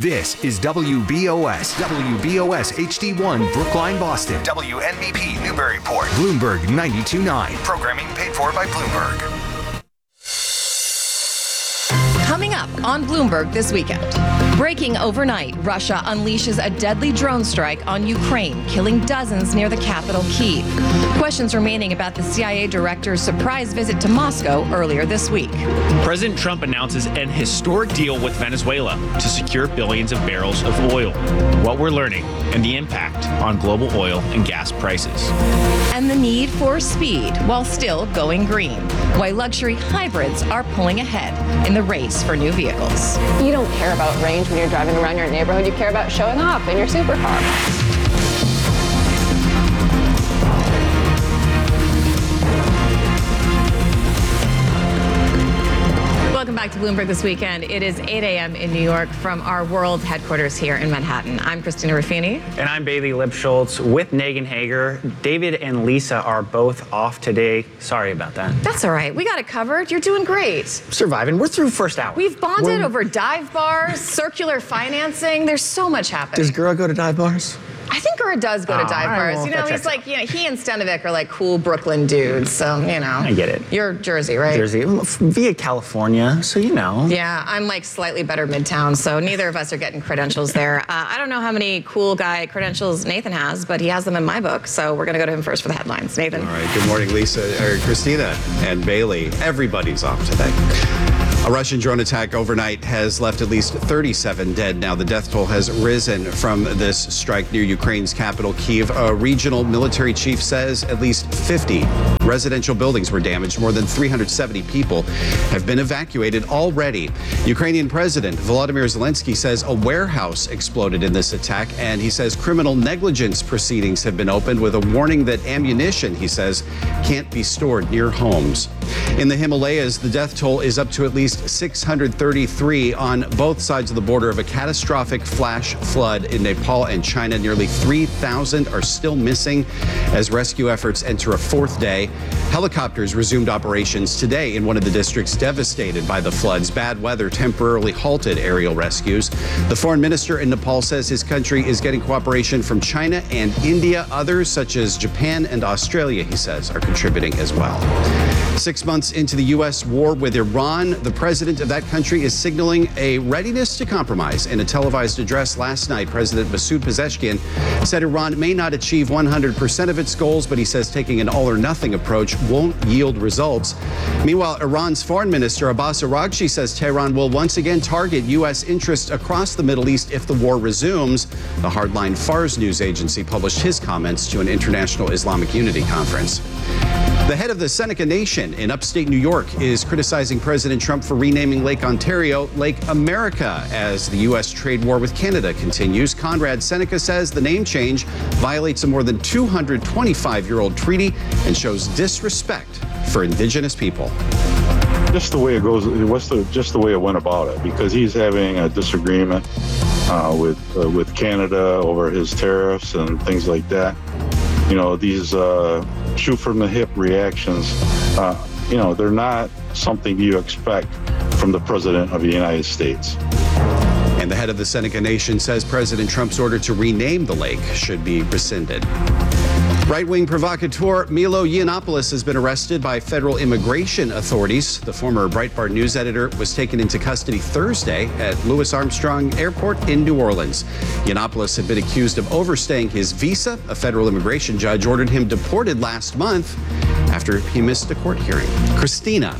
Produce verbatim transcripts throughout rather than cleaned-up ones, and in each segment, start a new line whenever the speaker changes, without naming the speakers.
This is W B O S, W B O S H D one, Brookline, Boston. W N B P, Newburyport. Bloomberg ninety-two point nine. Programming paid for by Bloomberg.
Coming up on Bloomberg this weekend. Breaking overnight, Russia unleashes a deadly drone strike on Ukraine, killing dozens near the capital, Kyiv. Questions remaining about the C I A director's surprise visit to Moscow earlier this week.
President Trump announces an historic deal with Venezuela to secure billions of barrels of oil. What we're learning and the impact on global oil and gas prices.
And the need for speed while still going green. Why luxury hybrids are pulling ahead in the race for new vehicles.
You don't care about range when you're driving around your neighborhood. You care about showing off in your supercar.
Welcome back to Bloomberg This Weekend. It is eight a.m. in New York from our world headquarters here in Manhattan. I'm Christina Ruffini.
And I'm Bailey Lipschultz with Megan Hager. David and Lisa are both off today. Sorry about that.
That's all right. We got it covered. You're doing great.
Surviving. We're through first hour.
We've bonded
We're...
over dive bars, circular financing. There's so much happening.
Does Gura go to dive bars?
I think Gura does go
oh,
to dive bars.
well,
you know, he's like, you know, he and Stanovic are like cool Brooklyn dudes. So, you know. I
get it.
You're Jersey, right?
Jersey. Via California, so you know.
Yeah, I'm like slightly better Midtown, so neither of us are getting credentials there. Uh, I don't know how many cool guy credentials Nathan has, but he has them in my book. So we're going to go to him first for the headlines. Nathan.
All right. Good morning, Lisa, or Christina and Bailey. Everybody's off today. A Russian drone attack overnight has left at least thirty-seven dead. Now, the death toll has risen from this strike near Ukraine's capital, Kyiv. A regional military chief says at least fifty residential buildings were damaged. More than three hundred seventy people have been evacuated already. Ukrainian President Volodymyr Zelensky says a warehouse exploded in this attack, and he says criminal negligence proceedings have been opened with a warning that ammunition, he says, can't be stored near homes. In the Himalayas, the death toll is up to at least six hundred thirty-three on both sides of the border of a catastrophic flash flood in Nepal and China. Nearly three thousand are still missing as rescue efforts enter a fourth day. Helicopters resumed operations today in one of the districts devastated by the floods. Bad weather temporarily halted aerial rescues. The foreign minister in Nepal says his country is getting cooperation from China and India. Others, such as Japan and Australia, he says, are contributing as well. Six months into the U S war with Iran, the president of that country is signaling a readiness to compromise. In a televised address last night, President Masoud Pezeshkian said Iran may not achieve one hundred percent of its goals, but he says taking an all-or-nothing approach won't yield results. Meanwhile, Iran's foreign minister Abbas Araghchi says Tehran will once again target U S interests across the Middle East if the war resumes. The hardline Fars news agency published his comments to an international Islamic unity conference. The head of the Seneca Nation in upstate New York is criticizing President Trump for renaming Lake Ontario Lake America as the U S trade war with Canada continues. Conrad Seneca says the name change violates a more than two hundred twenty-five-year-old treaty and shows disrespect for Indigenous people.
Just the way it goes, what's the just the way it went about it, because he's having a disagreement uh, with uh, with Canada over his tariffs and things like that. You know, these uh, shoot from the hip reactions, uh, you know, they're not something you expect from the president of the United States.
And the head of the Seneca Nation says President Trump's order to rename the lake should be rescinded. Right-wing provocateur Milo Yiannopoulos has been arrested by federal immigration authorities. The former Breitbart news editor was taken into custody Thursday at Louis Armstrong Airport in New Orleans. Yiannopoulos had been accused of overstaying his visa. A federal immigration judge ordered him deported last month after he missed a court hearing. Christina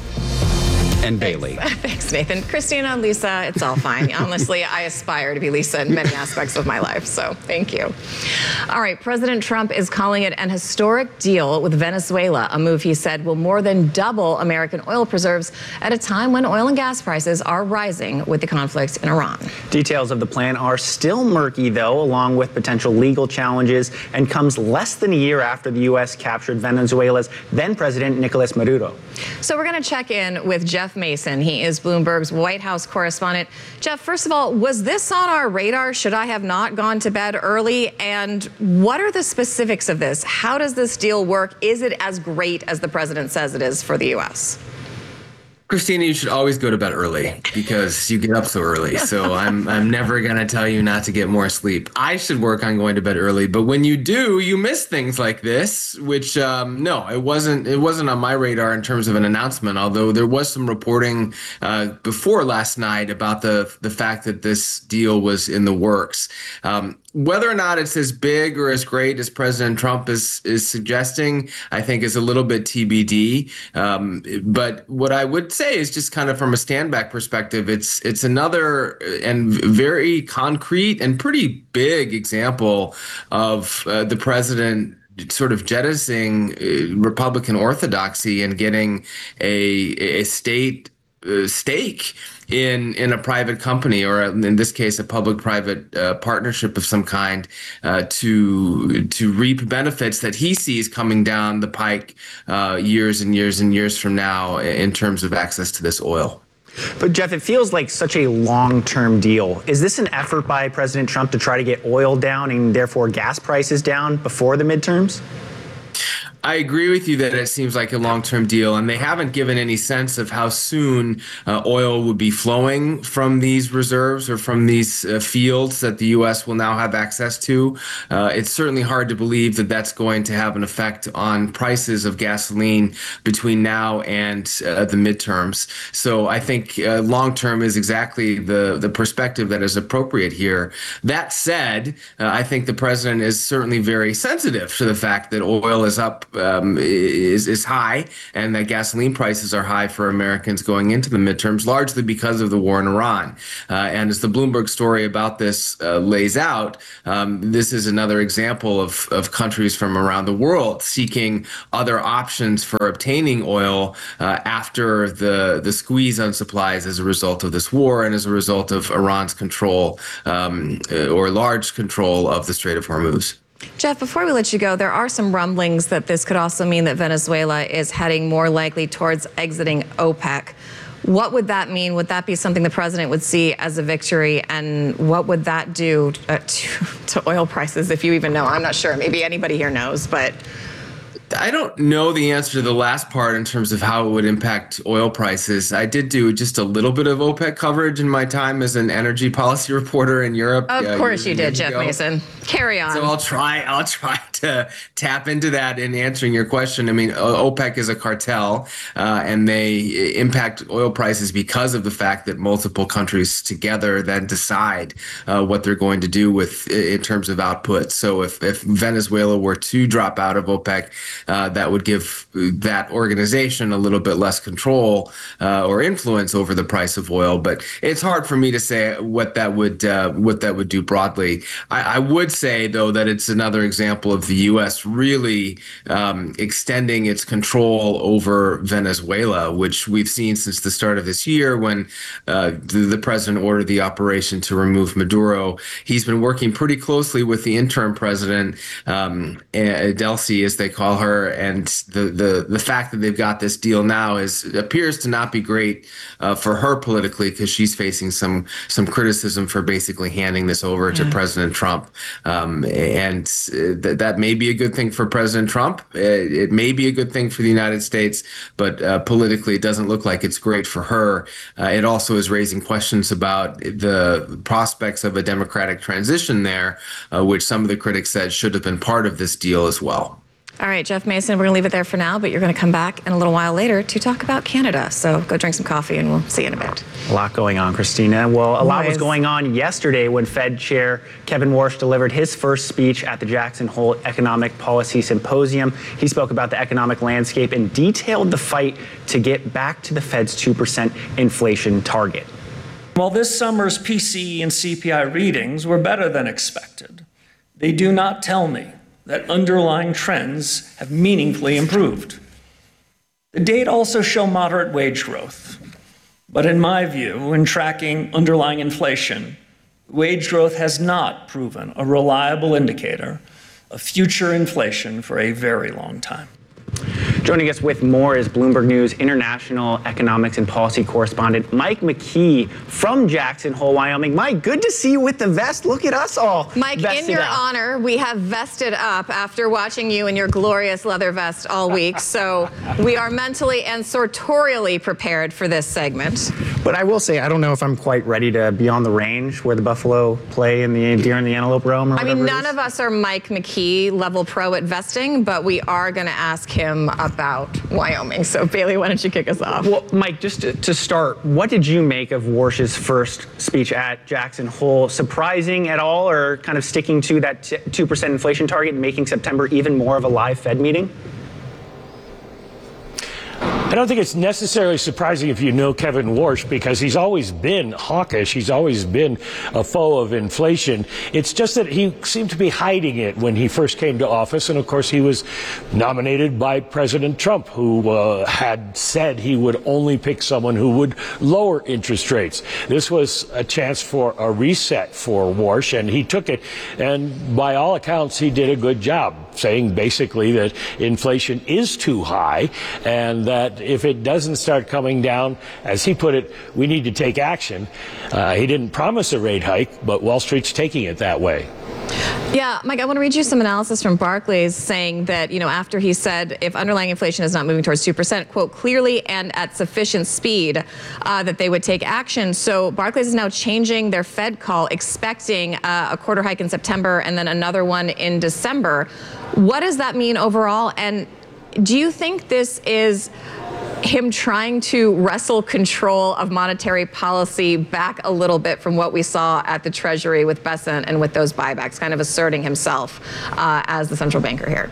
and Bailey.
Thanks. Thanks, Nathan. Christina, Lisa, it's all fine. Honestly, I aspire to be Lisa in many aspects of my life, so thank you. All right, President Trump is calling it an historic deal with Venezuela, a move he said will more than double American oil reserves at a time when oil and gas prices are rising with the conflict in Iran.
Details of the plan are still murky, though, along with potential legal challenges, and comes less than a year after the U S captured Venezuela's then-President Nicolas Maduro.
So we're going to check in with Jeff Mason. He is Bloomberg's White House correspondent. Jeff, first of all, was this on our radar? Should I have not gone to bed early? And what are the specifics of this? How does this deal work? Is it as great as the president says it is for the U S?
Christina, you should always go to bed early because you get up so early. So I'm I'm never going to tell you not to get more sleep. I should work on going to bed early, but when you do, you miss things like this, which um, no, it wasn't it wasn't on my radar in terms of an announcement, although there was some reporting uh, before last night about the the fact that this deal was in the works. Um, Whether or not it's as big or as great as President Trump is is suggesting, I think is a little bit T B D. Um, but what I would say is just kind of from a standback perspective, it's it's another and very concrete and pretty big example of uh, the president sort of jettisoning uh, Republican orthodoxy and getting a a state uh, stake in in a private company, or in this case, a public-private uh, partnership of some kind, uh, to to reap benefits that he sees coming down the pike uh, years and years and years from now in terms of access to this oil.
But Jeff, it feels like such a long-term deal. Is this an effort by President Trump to try to get oil down and therefore gas prices down before the midterms?
I agree with you that it seems like a long-term deal, and they haven't given any sense of how soon uh, oil would be flowing from these reserves or from these uh, fields that the U S will now have access to. Uh, it's certainly hard to believe that that's going to have an effect on prices of gasoline between now and uh, the midterms. So I think uh, long-term is exactly the, the perspective that is appropriate here. That said, uh, I think the president is certainly very sensitive to the fact that oil is up Um, is is high, and that gasoline prices are high for Americans going into the midterms, largely because of the war in Iran. Uh, and as the Bloomberg story about this uh, lays out, um, this is another example of, of countries from around the world seeking other options for obtaining oil uh, after the, the squeeze on supplies as a result of this war and as a result of Iran's control um, or large control of the Strait of Hormuz.
Jeff, before we let you go, there are some rumblings that this could also mean that Venezuela is heading more likely towards exiting OPEC. What would that mean? Would that be something the president would see as a victory? And what would that do uh, to, to oil prices, if you even know? I'm not sure. Maybe anybody here knows, but...
I don't know the answer to the last part in terms of how it would impact oil prices. I did do just a little bit of OPEC coverage in my time as an energy policy reporter in Europe.
Of
uh,
course you did, Jeff
ago.
Mason. Carry on.
So I'll try. I'll try to tap into that in answering your question. I mean, OPEC is a cartel, uh, and they impact oil prices because of the fact that multiple countries together then decide uh, what they're going to do with in terms of output. So if if Venezuela were to drop out of OPEC, Uh, that would give that organization a little bit less control uh, or influence over the price of oil. But it's hard for me to say what that would uh, what that would do broadly. I, I would say, though, that it's another example of the U S really um, extending its control over Venezuela, which we've seen since the start of this year when uh, the, the president ordered the operation to remove Maduro. He's been working pretty closely with the interim president, um, Delcy, as they call her. And the, the, the fact that they've got this deal now is appears to not be great uh, for her politically, because she's facing some some criticism for basically handing this over to mm. President Trump. Um, and th- that may be a good thing for President Trump. It, it may be a good thing for the United States, but uh, politically, it doesn't look like it's great for her. Uh, it also is raising questions about the prospects of a democratic transition there, uh, which some of the critics said should have been part of this deal as well.
All right, Jeff Mason, we're going to leave it there for now, but you're going to come back in a little while later to talk about Canada. So go drink some coffee and we'll see you in a bit.
A lot going on, Christina. Well, a lot was going on yesterday when Fed Chair Kevin Warsh delivered his first speech at the Jackson Hole Economic Policy Symposium. He spoke about the economic landscape and detailed the fight to get back to the Fed's two percent inflation target.
While this summer's P C E and C P I readings were better than expected, they do not tell me that underlying trends have meaningfully improved. The data also show moderate wage growth. But in my view, when tracking underlying inflation, wage growth has not proven a reliable indicator of future inflation for a very long time.
Joining us with more is Bloomberg News international economics and policy correspondent Mike McKee from Jackson Hole, Wyoming. Mike, good to see you with the vest. Look at us all.
Mike, in your
up.
honor, we have vested up after watching you in your glorious leather vest all week. So we are mentally and sartorially prepared for this segment.
But I will say, I don't know if I'm quite ready to be on the range where the buffalo play and the deer and the antelope roam. Or
I mean,
it
none
is.
of us are Mike McKee level pro at vesting, but we are going to ask him about Wyoming. So Bailey, why don't you kick us off?
Well, Mike, just to, to start, what did you make of Warsh's first speech at Jackson Hole? Surprising at all, or kind of sticking to that two percent inflation target and making September even more of a live Fed meeting?
I don't think it's necessarily surprising if you know Kevin Warsh, because he's always been hawkish. He's always been a foe of inflation. It's just that he seemed to be hiding it when he first came to office. And of course, he was nominated by President Trump, who uh, had said he would only pick someone who would lower interest rates. This was a chance for a reset for Warsh, and he took it. And by all accounts, he did a good job, saying basically that inflation is too high and that if it doesn't start coming down, as he put it, we need to take action. Uh, he didn't promise a rate hike, but Wall Street's taking it that way.
Yeah, Mike, I want to read you some analysis from Barclays saying that, you know, after he said if underlying inflation is not moving towards two percent, quote, clearly and at sufficient speed, uh, that they would take action. So Barclays is now changing their Fed call, expecting uh, a quarter hike in September and then another one in December. What does that mean overall? And do you think this is him trying to wrestle control of monetary policy back a little bit from what we saw at the Treasury with Bessent and with those buybacks, kind of asserting himself uh, as the central banker here?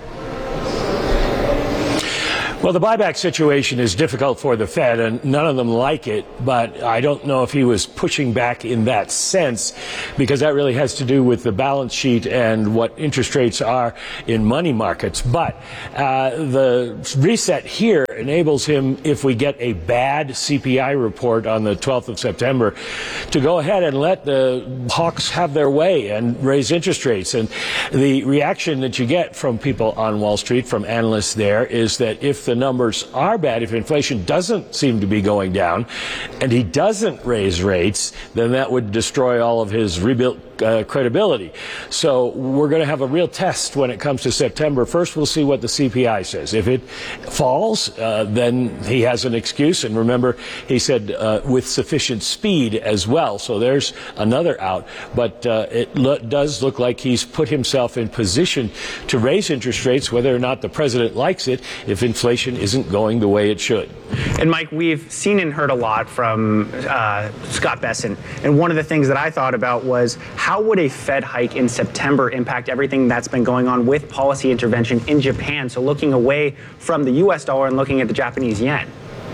Well, the buyback situation is difficult for the Fed, and none of them like it, but I don't know if he was pushing back in that sense, because that really has to do with the balance sheet and what interest rates are in money markets. But uh, the reset here enables him, if we get a bad C P I report on the twelfth of September, to go ahead and let the hawks have their way and raise interest rates. And the reaction that you get from people on Wall Street, from analysts there, is that if the the numbers are bad, if inflation doesn't seem to be going down, and he doesn't raise rates, then that would destroy all of his rebuilt uh, credibility. So we're going to have a real test when it comes to September. First, we'll see what the C P I says. If it falls, uh, then he has an excuse. And remember, he said uh, with sufficient speed as well. So there's another out. But uh, it lo- does look like he's put himself in position to raise interest rates, whether or not the president likes it, if inflation isn't going the way it should.
And Mike, we've seen and heard a lot from uh, Scott Bessent. And one of the things that I thought about was, how would a Fed hike in September impact everything that's been going on with policy intervention in Japan? So looking away from the U S dollar and looking at the Japanese yen.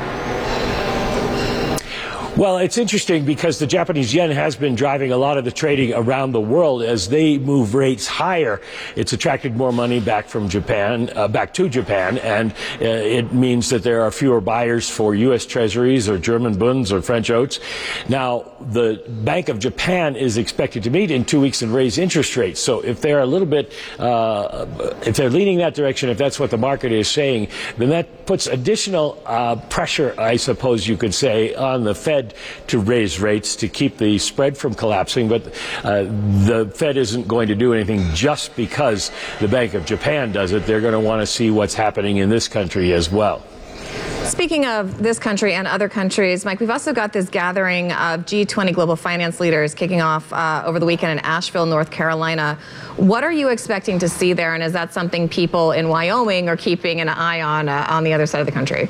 Well, it's interesting because the Japanese yen has been driving a lot of the trading around the world. As they move rates higher, it's attracted more money back from Japan, uh, back to Japan, and uh, it means that there are fewer buyers for U S Treasuries or German bunds or French oats. Now, the Bank of Japan is expected to meet in two weeks and raise interest rates. So if they're a little bit, uh, if they're leaning that direction, if that's what the market is saying, then that puts additional uh, pressure, I suppose you could say, on the Fed to raise rates to keep the spread from collapsing. But uh, the Fed isn't going to do anything just because the Bank of Japan does it. They're going to want to see what's happening in this country as well.
Speaking of this country and other countries, Mike, we've also got this gathering of G twenty global finance leaders kicking off uh, over the weekend in Asheville, North Carolina. What are you expecting to see there? And is that something people in Wyoming are keeping an eye on uh, on the other side of the country?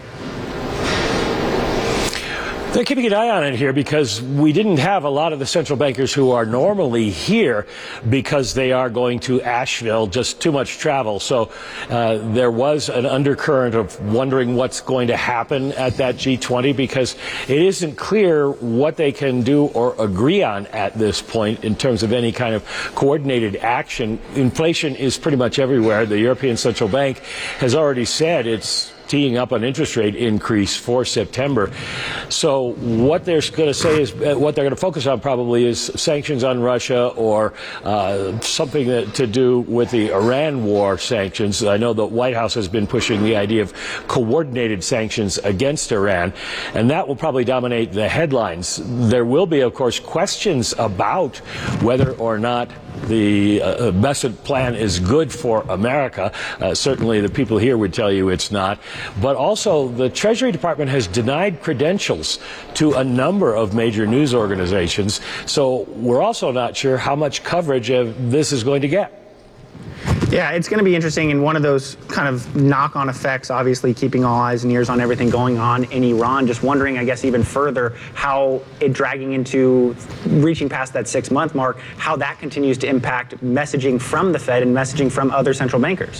They're keeping an eye on it here because we didn't have a lot of the central bankers who are normally here because they are going to Asheville, just too much travel. So uh, there was an undercurrent of wondering what's going to happen at that G twenty because it isn't clear what they can do or agree on at this point in terms of any kind of coordinated action. Inflation is pretty much everywhere. The European Central Bank has already said it's teeing up an interest rate increase for September. So what they're going to say is, uh, what they're going to focus on probably is sanctions on Russia or uh, something that, to do with the Iran war sanctions. I know the White House has been pushing the idea of coordinated sanctions against Iran, and that will probably dominate the headlines. There will be, of course, questions about whether or not the uh, Besant plan is good for America. Uh, certainly the people here would tell you it's not. But also the Treasury Department has denied credentials to a number of major news organizations. So we're also not sure how much coverage uh, this is going to get.
Yeah, it's going to be interesting, and one of those kind of knock-on effects, obviously keeping all eyes and ears on everything going on in Iran. Just wondering, I guess, even further, how it dragging into reaching past that six-month mark, how that continues to impact messaging from the Fed and messaging from other central bankers.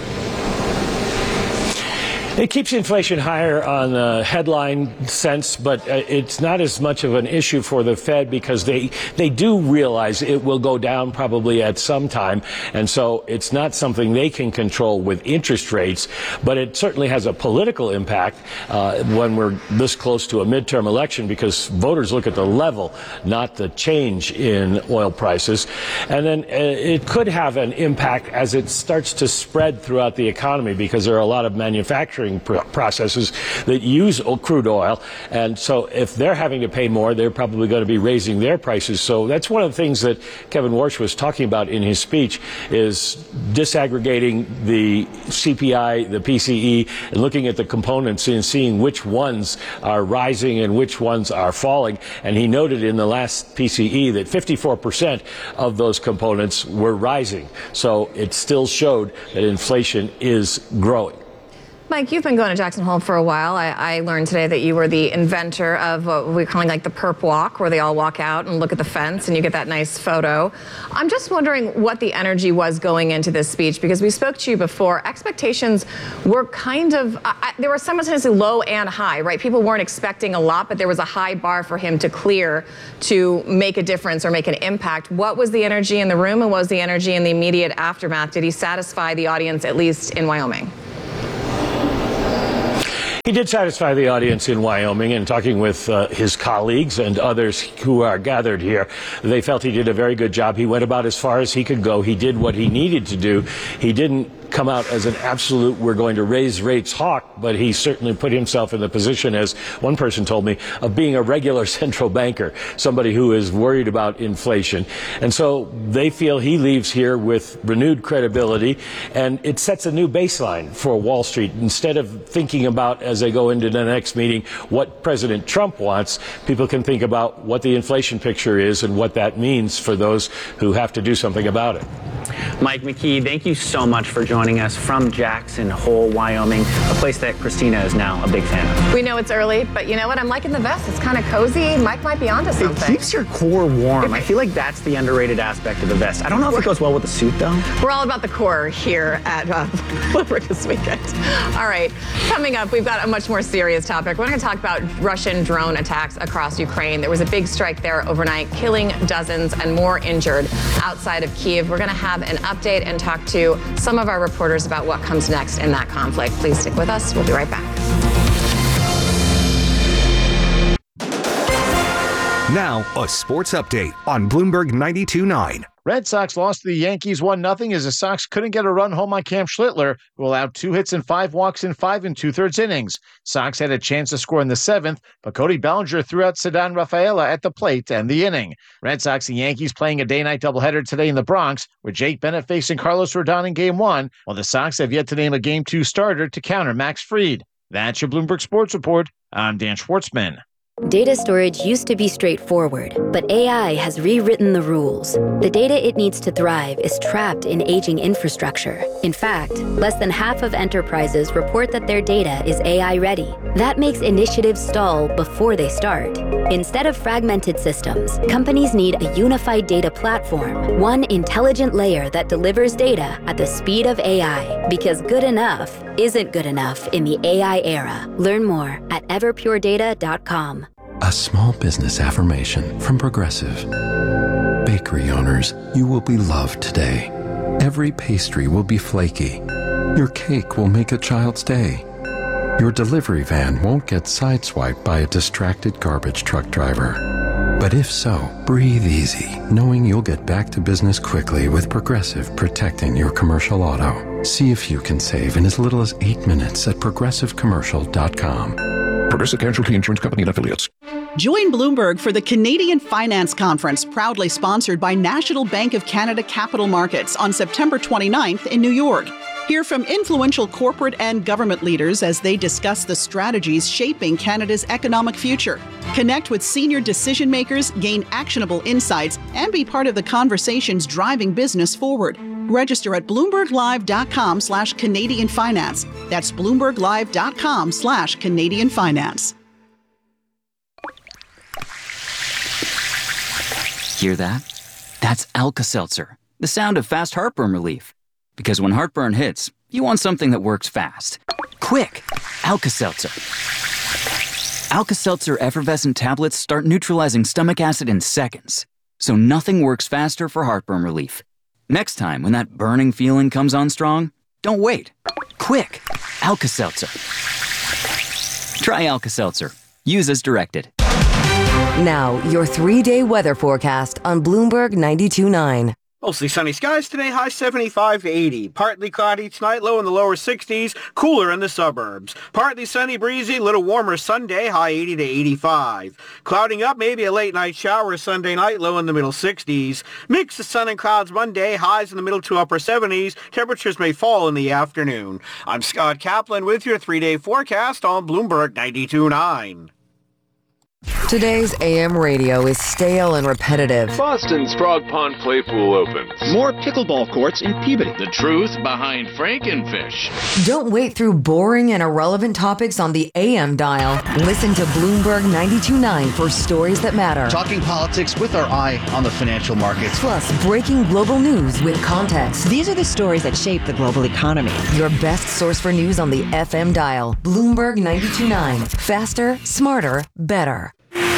It keeps inflation higher on the headline sense, but uh, it's not as much of an issue for the Fed because they they do realize it will go down probably at some time, and so it's not something they can control with interest rates, but it certainly has a political impact uh, when we're this close to a midterm election because voters look at the level, not the change in oil prices. And then uh, it could have an impact as it starts to spread throughout the economy because there are a lot of manufacturing processes that use crude oil, and so if they're having to pay more, they're probably going to be raising their prices. So that's one of the things that Kevin Warsh was talking about in his speech, is disaggregating the C P I, the P C E, and looking at the components and seeing which ones are rising and which ones are falling. And he noted in the last P C E that fifty-four percent of those components were rising. So it still showed that inflation is growing.
Mike, you've been going to Jackson Hole for a while. I, I learned today that you were the inventor of what we're calling like the perp walk, where they all walk out and look at the fence and you get that nice photo. I'm just wondering what the energy was going into this speech, because we spoke to you before. Expectations were kind of, I, there were simultaneously low and high, right? People weren't expecting a lot, but there was a high bar for him to clear to make a difference or make an impact. What was the energy in the room, and what was the energy in the immediate aftermath? Did he satisfy the audience, at least in Wyoming?
He did satisfy the audience in Wyoming, and talking with uh, his colleagues and others who are gathered here, they felt he did a very good job. He went about as far as he could go. He did what he needed to do. He didn't come out as an absolute, we're going to raise rates hawk, but he certainly put himself in the position, as one person told me, of being a regular central banker, somebody who is worried about inflation. And so they feel he leaves here with renewed credibility, and it sets a new baseline for Wall Street. Instead of thinking about, as they go into the next meeting, what President Trump wants, people can think about what the inflation picture is and what that means for those who have to do something about it.
Mike McKee, thank you so much for joining us from Jackson Hole, Wyoming, a place that Christina is now a big fan of.
We know it's early, but you know what? I'm liking the vest. It's kind of cozy. Mike might be onto something.
It keeps your core warm. I feel like that's the underrated aspect of the vest. I don't know if it goes well with the suit, though.
We're all about the core here at uh, Bloomberg this weekend. All right, coming up, we've got a much more serious topic. We're going to talk about Russian drone attacks across Ukraine. There was a big strike there overnight, killing dozens and more injured outside of Kyiv. We're going to have an update and talk to some of our reporters about what comes next in that conflict. Please stick with us. We'll be right back.
Now, a sports update on Bloomberg ninety-two point nine.
Red Sox lost to the Yankees one nothing as the Sox couldn't get a run home on Cam Schlittler, who allowed two hits and five walks in five and two-thirds innings. Sox had a chance to score in the seventh, but Cody Bellinger threw out Ceddanne Rafaela at the plate to end the inning. Red Sox and Yankees playing a day-night doubleheader today in the Bronx, with Jake Bennett facing Carlos Rodon in Game one, while the Sox have yet to name a Game two starter to counter Max Fried. That's your Bloomberg Sports Report. I'm Dan Schwartzman.
Data storage used to be straightforward, but A I has rewritten the rules. The data it needs to thrive is trapped in aging infrastructure. In fact, less than half of enterprises report that their data is A I ready. That makes initiatives stall before they start. Instead of fragmented systems, companies need a unified data platform, one intelligent layer that delivers data at the speed of A I, because good enough isn't good enough in the A I era. Learn more at everpure data dot com.
A small business affirmation from Progressive. Bakery owners, you will be loved today. Every pastry will be flaky. Your cake will make a child's day. Your delivery van won't get sideswiped by a distracted garbage truck driver. But if so, breathe easy, knowing you'll get back to business quickly with Progressive protecting your commercial auto. See if you can save in as little as eight minutes at progressive commercial dot com.
Progressive Casualty Insurance Company and Affiliates.
Join Bloomberg for the Canadian Finance Conference, proudly sponsored by National Bank of Canada Capital Markets on September twenty-ninth in New York. Hear from influential corporate and government leaders as they discuss the strategies shaping Canada's economic future. Connect with senior decision makers, gain actionable insights, and be part of the conversations driving business forward. Register at bloomberglive.com slash Canadian Finance. That's bloomberglive.com slash Canadian Finance.
Hear that? That's Alka-Seltzer, the sound of fast heartburn relief. Because when heartburn hits, you want something that works fast. Quick! Alka-Seltzer. Alka-Seltzer effervescent tablets start neutralizing stomach acid in seconds. So nothing works faster for heartburn relief. Next time, when that burning feeling comes on strong, don't wait. Quick! Alka-Seltzer. Try Alka-Seltzer. Use as directed.
Now, your three-day weather forecast on Bloomberg ninety-two point nine.
Mostly sunny skies today, high seventy-five to eighty. Partly cloudy tonight, low in the lower sixties, cooler in the suburbs. Partly sunny, breezy, little warmer Sunday, high eighty to eighty-five. Clouding up, maybe a late night shower Sunday night, low in the middle sixties. Mix of sun and clouds Monday, highs in the middle to upper seventies. Temperatures may fall in the afternoon. I'm Scott Kaplan with your three-day forecast on Bloomberg ninety-two point nine.
Today's A M radio is stale and repetitive.
Boston's Frog Pond Play Pool opens.
More pickleball courts in Peabody.
The truth behind Frankenfish.
Don't wait through boring and irrelevant topics on the A M dial. Listen to Bloomberg ninety-two point nine for stories that matter.
Talking politics with our eye on the financial markets.
Plus, breaking global news with context.
These are the stories that shape the global economy.
Your best source for news on the F M dial. Bloomberg ninety-two point nine. Faster, smarter, better.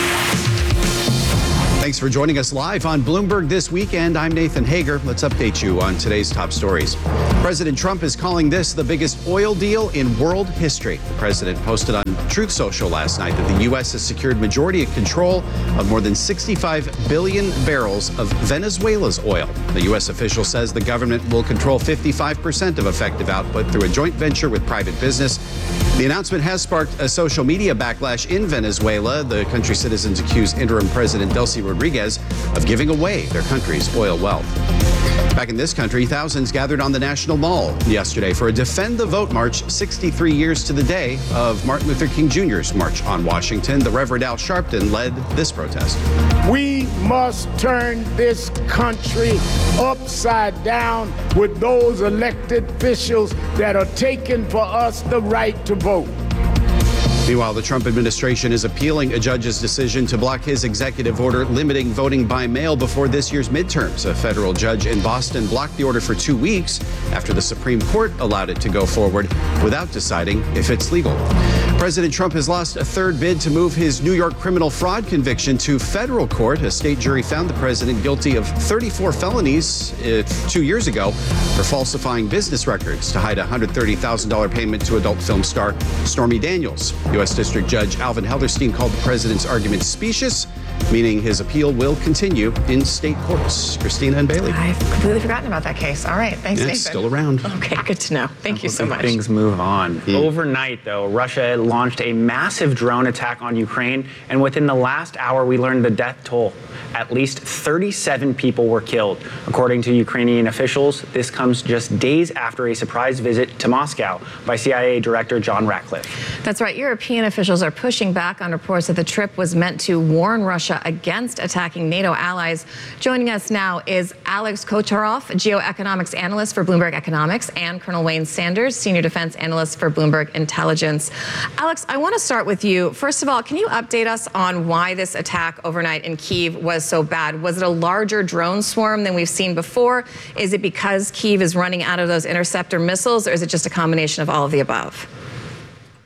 Thanks for joining us live on Bloomberg This Weekend. I'm Nathan Hager. Let's update you on today's top stories. President Trump is calling this the biggest oil deal in world history. The president posted on Truth Social last night that the U S has secured majority control of more than sixty-five billion barrels of Venezuela's oil. The U S official says the government will control fifty-five percent of effective output through a joint venture with private business. The announcement has sparked a social media backlash in Venezuela. The country's citizens accuse interim President Delcy Rodriguez of giving away their country's oil wealth. Back in this country, thousands gathered on the National Mall yesterday for a Defend the Vote march, sixty-three years to the day of Martin Luther King Junior's March on Washington. The Reverend Al Sharpton led this protest.
We must turn this country upside down with those elected officials that are taking for us the right to vote.
Meanwhile, the Trump administration is appealing a judge's decision to block his executive order limiting voting by mail before this year's midterms. A federal judge in Boston blocked the order for two weeks after the Supreme Court allowed it to go forward without deciding if it's legal. President Trump has lost a third bid to move his New York criminal fraud conviction to federal court. A state jury found the president guilty of thirty-four felonies uh, two years ago for falsifying business records to hide a one hundred thirty thousand dollars payment to adult film star Stormy Daniels. U S District Judge Alvin Hellerstein called the president's argument specious, meaning his appeal will continue in state courts. Christina and Bailey.
I've completely forgotten about that case. All right. Thanks,
yeah,
Nathan.
it's still around.
Okay, good to know. Thank you so much.
Things move on. Mm. Overnight, though, Russia launched a massive drone attack on Ukraine, and within the last hour, we learned the death toll. At least thirty-seven people were killed. According to Ukrainian officials, this comes just days after a surprise visit to Moscow by C I A Director John Ratcliffe.
That's right. European officials are pushing back on reports that the trip was meant to warn Russia against attacking NATO allies. Joining us now is Alex Kocharoff, geoeconomics analyst for Bloomberg Economics, and Colonel Wayne Sanders, senior defense analyst for Bloomberg Intelligence. Alex, I want to start with you. First of all, can you update us on why this attack overnight in Kyiv was so bad? Was it a larger drone swarm than we've seen before? Is it because Kyiv is running out of those interceptor missiles, or is it just a combination of all of the above?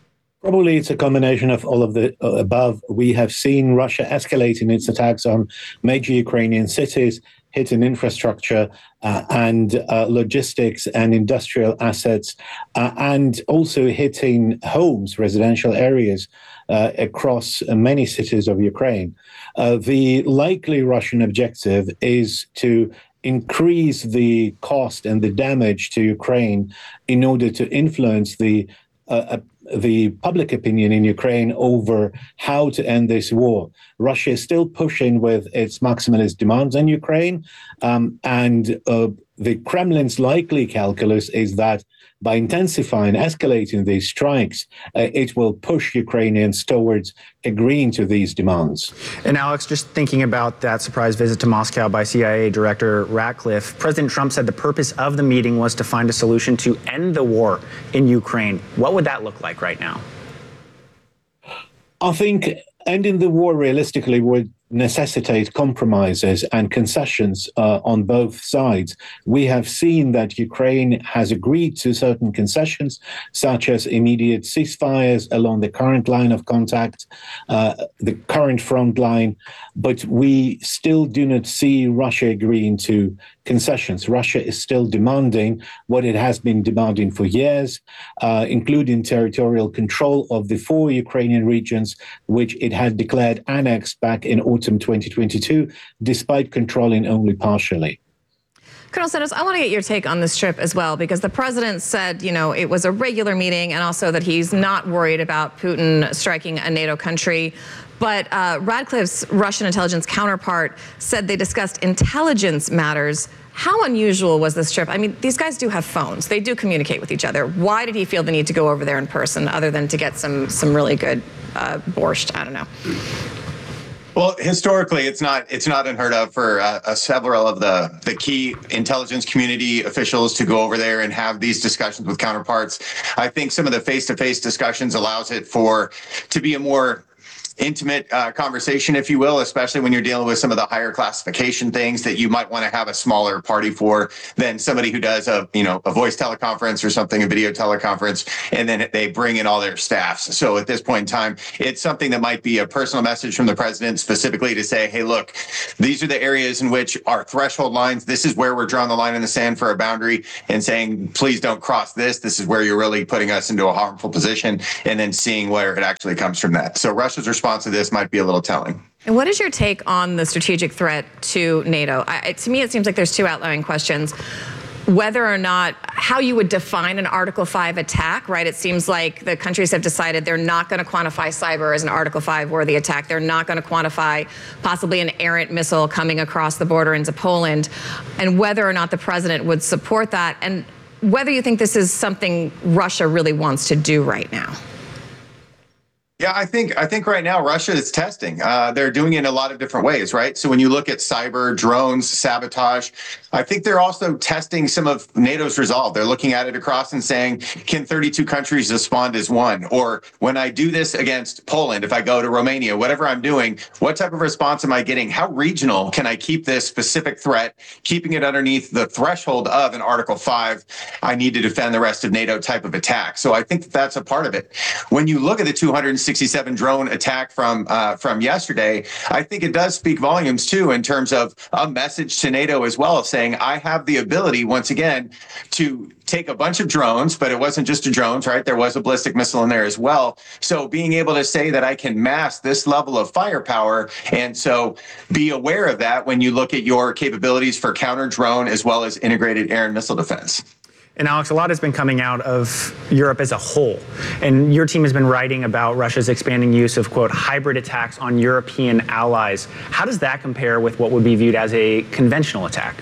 Probably it's a combination of all of the uh, above. We have seen Russia escalating its attacks on major Ukrainian cities, hitting infrastructure uh, and uh, logistics and industrial assets, uh, and also hitting homes, residential areas uh, across many cities of Ukraine. Uh, the likely Russian objective is to increase the cost and the damage to Ukraine in order to influence the uh, the public opinion in Ukraine over how to end this war. Russia is still pushing with its maximalist demands on Ukraine, um, and uh, the Kremlin's likely calculus is that by intensifying, escalating these strikes, uh, it will push Ukrainians towards agreeing to these demands.
And Alex, just thinking about that surprise visit to Moscow by C I A Director Ratcliffe, President Trump said the purpose of the meeting was to find a solution to end the war in Ukraine. What would that look like right now?
I think ending the war realistically would necessitate compromises and concessions uh, on both sides. We have seen that Ukraine has agreed to certain concessions, such as immediate ceasefires along the current line of contact, uh, the current front line, but we still do not see Russia agreeing to concessions. Russia is still demanding what it has been demanding for years, uh, including territorial control of the four Ukrainian regions, which it had declared annexed back in autumn twenty twenty-two, despite controlling only partially.
Colonel Santos, I want to get your take on this trip as well, because the president said, you know, it was a regular meeting and also that he's not worried about Putin striking a NATO country. But uh, Radcliffe's Russian intelligence counterpart said they discussed intelligence matters. How unusual was this trip? I mean, these guys do have phones. They do communicate with each other. Why did he feel the need to go over there in person other than to get some some really good uh, borscht? I don't know.
Well, historically, it's not it's not unheard of for uh, uh, several of the the key intelligence community officials to go over there and have these discussions with counterparts. I think some of the face-to-face discussions allows it for to be a more intimate uh, conversation, if you will, especially when you're dealing with some of the higher classification things that you might want to have a smaller party for than somebody who does a, you know, a voice teleconference or something, a video teleconference, and then they bring in all their staffs. So at this point in time, it's something that might be a personal message from the president specifically to say, hey, look, these are the areas in which our threshold lines, this is where we're drawing the line in the sand for a boundary, and saying, please don't cross this. This is where you're really putting us into a harmful position, and then seeing where it actually comes from that. So Russia's response to this might be a little telling.
And what is your take on the strategic threat to NATO? I, to me, it seems like there's two outlying questions. Whether or not, how you would define an Article five attack, right? It seems like the countries have decided they're not going to quantify cyber as an Article five worthy attack. They're not going to quantify possibly an errant missile coming across the border into Poland, and whether or not the president would support that, and whether you think this is something Russia really wants to do right now.
Yeah, I think I think right now Russia is testing. Uh, they're doing it in a lot of different ways, right? So when you look at cyber, drones, sabotage, I think they're also testing some of NATO's resolve. They're looking at it across and saying, can thirty-two countries respond as one? Or when I do this against Poland, if I go to Romania, whatever I'm doing, what type of response am I getting? How regional can I keep this specific threat, keeping it underneath the threshold of an Article five, I need to defend the rest of NATO type of attack? So I think that that's a part of it. When you look at the two hundred sixty-seven drone attack from uh, from yesterday, I think it does speak volumes too in terms of a message to NATO as well, saying I have the ability once again to take a bunch of drones, but it wasn't just a drones, right? There was a ballistic missile in there as well. So being able to say that I can mass this level of firepower, and so be aware of that when you look at your capabilities for counter drone as well as integrated air and missile defense.
And Alex, a lot has been coming out of Europe as a whole. And your team has been writing about Russia's expanding use of, quote, hybrid attacks on European allies. How does that compare with what would be viewed as a conventional attack?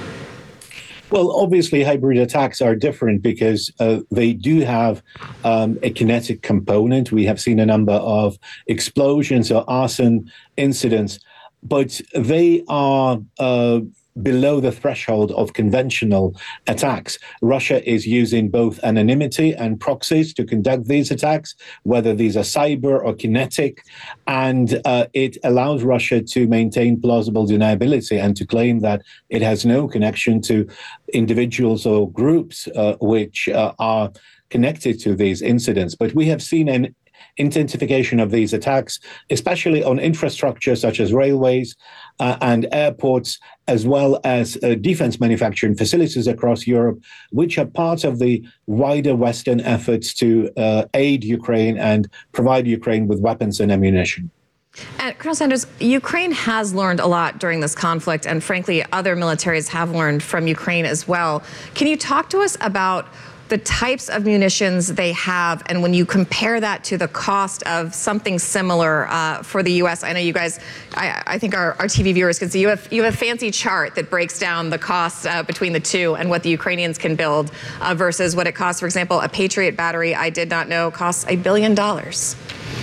Well, obviously, hybrid attacks are different because uh, they do have um, a kinetic component. We have seen a number of explosions or arson incidents, but they are uh, below the threshold of conventional attacks. Russia is using both anonymity and proxies to conduct these attacks, whether these are cyber or kinetic, and uh, it allows Russia to maintain plausible deniability and to claim that it has no connection to individuals or groups uh, which uh, are connected to these incidents. But we have seen an intensification of these attacks, especially on infrastructure such as railways uh, and airports, as well as uh, defense manufacturing facilities across Europe, which are part of the wider Western efforts to uh, aid Ukraine and provide Ukraine with weapons and ammunition.
And Colonel Sanders, Ukraine has learned a lot during this conflict, and frankly, other militaries have learned from Ukraine as well. Can you talk to us about the types of munitions they have, and when you compare that to the cost of something similar uh, for the U S? I know you guys, I, I think our, our T V viewers can see you have you have a fancy chart that breaks down the cost uh, between the two and what the Ukrainians can build uh, versus what it costs. For example, a Patriot battery, I did not know, costs a billion dollars.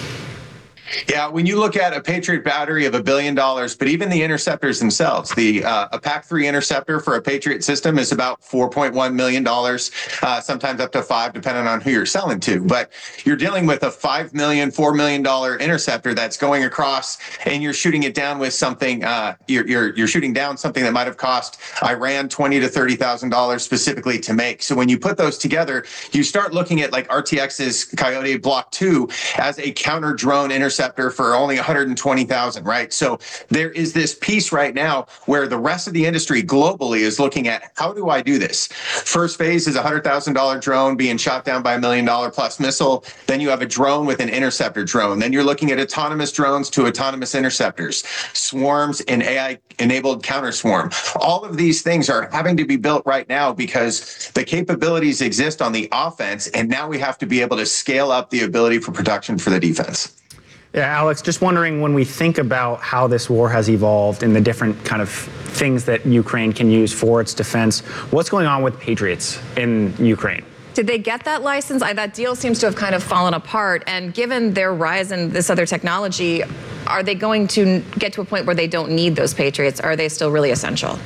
Yeah, when you look at a Patriot battery of a billion dollars, but even the interceptors themselves, the uh, a P A C three interceptor for a Patriot system is about four point one million dollars, uh, sometimes up to five, depending on who you're selling to. But you're dealing with a five million dollars, four million dollars interceptor that's going across, and you're shooting it down with something. Uh, you're, you're you're shooting down something that might have cost Iran twenty thousand to thirty thousand dollars specifically to make. So when you put those together, you start looking at like R T X's Coyote Block two as a counter drone interceptor for only one hundred twenty thousand, right? So there is this piece right now where the rest of the industry globally is looking at, how do I do this? First phase is a one hundred thousand dollars drone being shot down by a million dollar plus missile. Then you have a drone with an interceptor drone. Then you're looking at autonomous drones to autonomous interceptors, swarms and A I enabled counter swarm. All of these things are having to be built right now because the capabilities exist on the offense, and now we have to be able to scale up the ability for production for the defense.
Yeah, Alex, just wondering, when we think about how this war has evolved and the different kind of things that Ukraine can use for its defense, what's going on with Patriots in Ukraine?
Did they get that license? I, that deal seems to have kind of fallen apart. And given their rise in this other technology, are they going to get to a point where they don't need those Patriots? Or are they still really essential?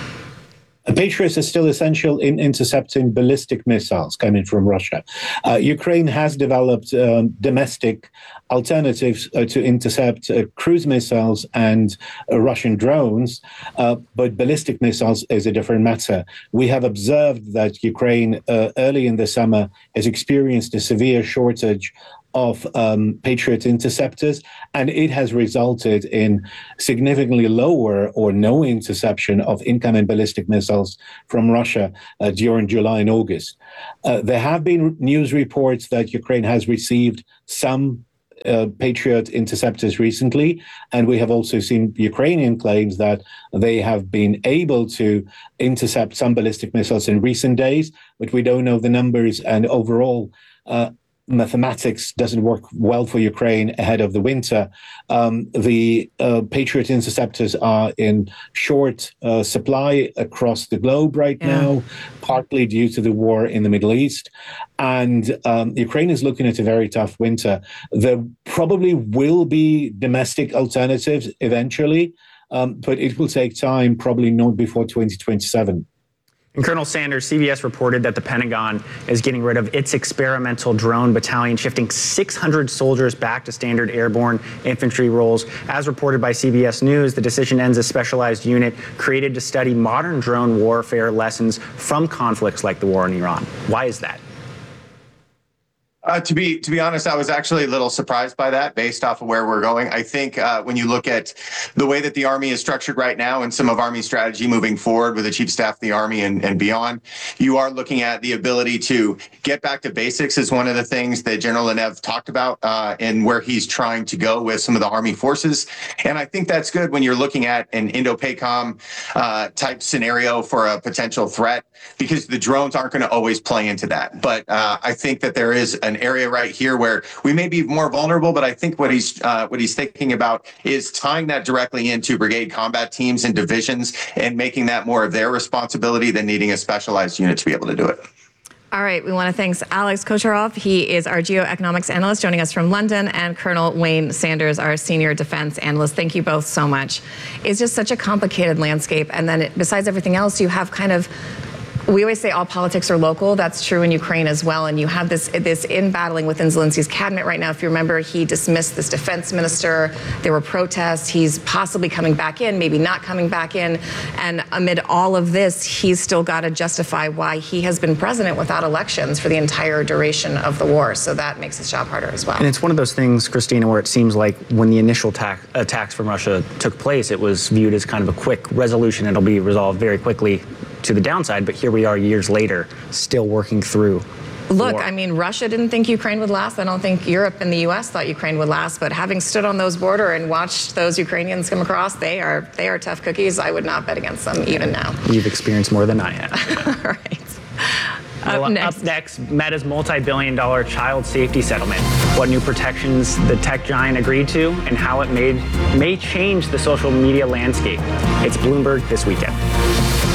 Patriots is still essential in intercepting ballistic missiles coming from Russia. Uh, Ukraine has developed um, domestic alternatives uh, to intercept uh, cruise missiles and uh, Russian drones, uh, but ballistic missiles is a different matter. We have observed that Ukraine uh, early in the summer has experienced a severe shortage of um, Patriot interceptors, and it has resulted in significantly lower or no interception of incoming ballistic missiles from Russia uh, during July and August. Uh, there have been news reports that Ukraine has received some uh, Patriot interceptors recently, and we have also seen Ukrainian claims that they have been able to intercept some ballistic missiles in recent days, but we don't know the numbers, and overall, uh, mathematics doesn't work well for Ukraine ahead of the winter. Um, the uh, Patriot interceptors are in short uh, supply across the globe right yeah. now, partly due to the war in the Middle East. And um, Ukraine is looking at a very tough winter. There probably will be domestic alternatives eventually, um, but it will take time, probably not before twenty twenty-seven.
And Colonel Sanders, C B S reported that the Pentagon is getting rid of its experimental drone battalion, shifting six hundred soldiers back to standard airborne infantry roles. As reported by C B S News, the decision ends a specialized unit created to study modern drone warfare lessons from conflicts like the war in Iran. Why is that?
Uh, to be to be honest, I was actually a little surprised by that based off of where we're going. I think uh, when you look at the way that the Army is structured right now and some of Army strategy moving forward with the Chief of Staff of the Army and, and beyond, you are looking at the ability to get back to basics is one of the things that General Lenev talked about uh, and where he's trying to go with some of the Army forces. And I think that's good when you're looking at an Indo-PACOM uh, type scenario for a potential threat, because the drones aren't going to always play into that. But uh, I think that there is an area right here where we may be more vulnerable, but I think what he's uh, what he's thinking about is tying that directly into brigade combat teams and divisions and making that more of their responsibility than needing a specialized unit to be able to do it.
All right, we want to thank Alex Kocharov. He is our geoeconomics analyst joining us from London, and Colonel Wayne Sanders, our senior defense analyst. Thank you both so much. It's just such a complicated landscape. And then it, besides everything else, you have kind of We always say all politics are local. That's true in Ukraine as well. And you have this this in battling within Zelensky's cabinet right now. If you remember, he dismissed this defense minister. There were protests. He's possibly coming back in, maybe not coming back in. And amid all of this, he's still got to justify why he has been president without elections for the entire duration of the war. So that makes his job harder as well.
And it's one of those things, Christina, where it seems like when the initial ta- attacks from Russia took place, it was viewed as kind of a quick resolution. It'll be resolved very quickly to the downside, but here we are years later, still working through.
Look,
war.
I mean, Russia didn't think Ukraine would last. I don't think Europe and the U S thought Ukraine would last. But having stood on those border and watched those Ukrainians come across, they are they are tough cookies. I would not bet against them even now.
You've experienced more than I have.
All right.
Well,
Up next.
up next, Meta's multi-billion dollar child safety settlement. What new protections the tech giant agreed to and how it made may change the social media landscape. It's Bloomberg This Weekend.